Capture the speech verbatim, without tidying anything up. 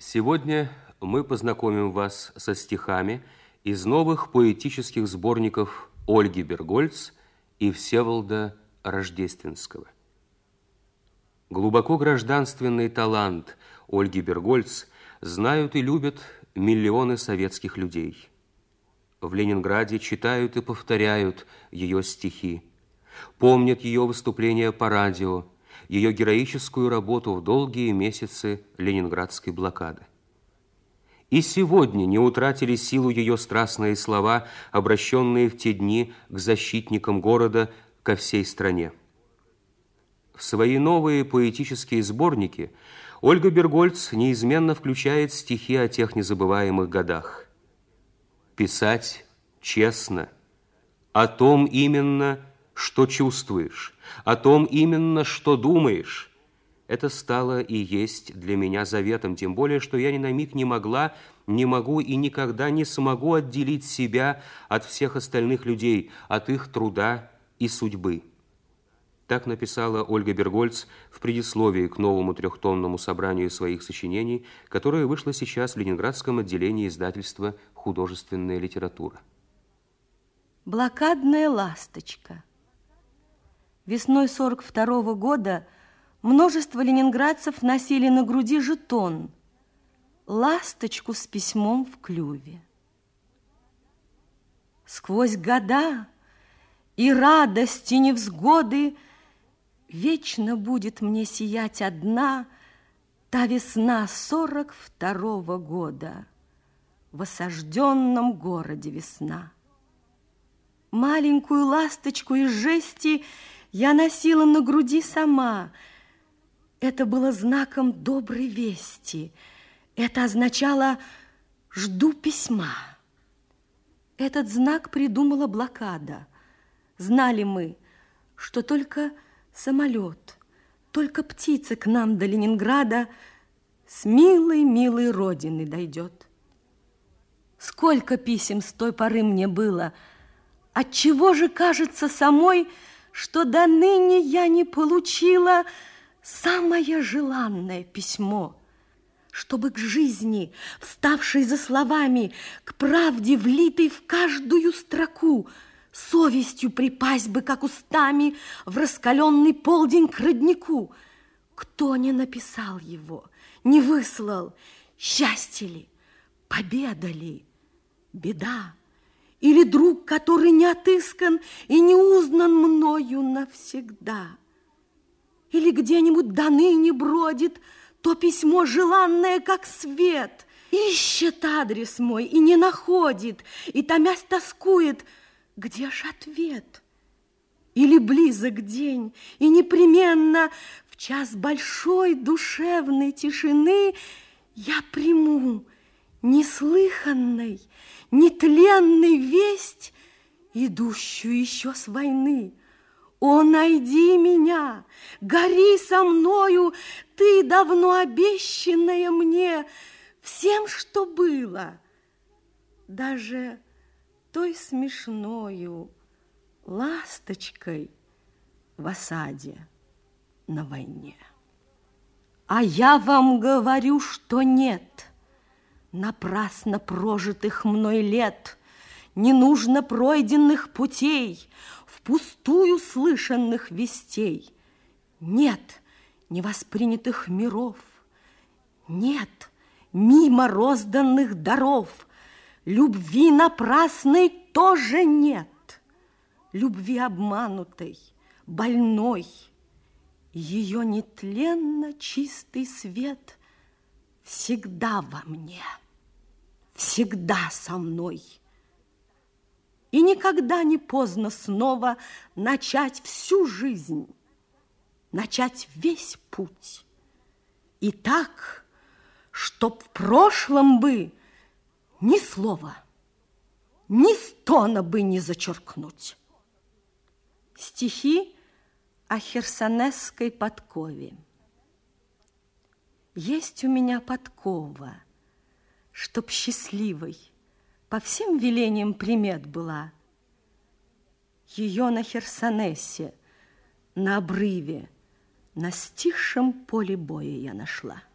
Сегодня мы познакомим вас со стихами из новых поэтических сборников Ольги Бергольц и Всеволода Рождественского. Глубоко гражданственный талант Ольги Бергольц знают и любят миллионы советских людей. В Ленинграде читают и повторяют ее стихи, помнят ее выступления по радио, ее героическую работу в долгие месяцы ленинградской блокады. И сегодня не утратили силу ее страстные слова, обращенные в те дни к защитникам города, ко всей стране. В свои новые поэтические сборники Ольга Бергольц неизменно включает стихи о тех незабываемых годах. Писать честно, о том именно, что чувствуешь, о том именно, что думаешь. Это стало и есть для меня заветом, тем более, что я ни на миг не могла, не могу и никогда не смогу отделить себя от всех остальных людей, от их труда и судьбы. Так написала Ольга Бергольц в предисловии к новому трехтомному собранию своих сочинений, которое вышло сейчас в Ленинградском отделении издательства «Художественная литература». Блокадная ласточка. Весной сорок второго года множество ленинградцев носили на груди жетон «Ласточку с письмом в клюве». Сквозь года и радость, и невзгоды вечно будет мне сиять одна та весна сорок второго года, в осажденном городе весна. Маленькую ласточку из жести я носила на груди сама. Это было знаком доброй вести. Это означало «жду письма». Этот знак придумала блокада. Знали мы, что только самолет, только птица к нам до Ленинграда с милой-милой родины дойдет. Сколько писем с той поры мне было, отчего же кажется самой, что до ныне я не получила самое желанное письмо, чтобы к жизни, вставшей за словами, к правде, влитой в каждую строку, совестью припасть бы, как устами, в раскаленный полдень к роднику. Кто не написал его, не выслал, счастье ли, победа ли, беда? Или друг, который не отыскан и не узнан мною навсегда? Или где-нибудь доныне бродит то письмо желанное, как свет, ищет адрес мой и не находит, и томясь тоскует, где ж ответ? Или близок день, и непременно в час большой душевной тишины я приму неслыханной, нетленной весть, идущую еще с войны. О, найди меня, гори со мною, ты давно обещанная мне всем, что было, даже той смешною ласточкой в осаде на войне. А я вам говорю, что нет напрасно прожитых мной лет, ненужно пройденных путей, впустую слышанных вестей. Нет невоспринятых миров, нет мимо розданных даров, любви напрасной тоже нет, любви обманутой, больной. Ее нетленно чистый свет всегда во мне, всегда со мной. И никогда не поздно снова начать всю жизнь, начать весь путь. И так, чтоб в прошлом бы ни слова, ни стона бы не зачеркнуть. Стихи о херсонесской подкове. Есть у меня подкова, чтоб счастливой по всем велениям примет была. Ее на Херсонесе, на обрыве, на стихшем поле боя я нашла.